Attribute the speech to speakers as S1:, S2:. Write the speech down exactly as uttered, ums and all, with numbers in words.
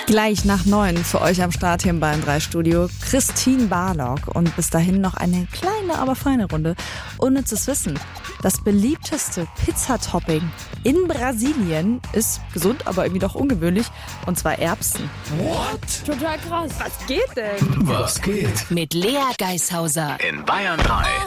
S1: Gleich nach neun für euch am Start hier im Bayern drei Studio Christine Barlock. Und bis dahin noch eine kleine, aber feine Runde. Unnützes Wissen. Das beliebteste Pizzatopping in Brasilien ist gesund, aber irgendwie doch ungewöhnlich. Und zwar Erbsen.
S2: What?
S1: Total krass. Was geht denn?
S2: Was geht?
S3: Mit Lea Geishauser.
S2: In Bayern drei.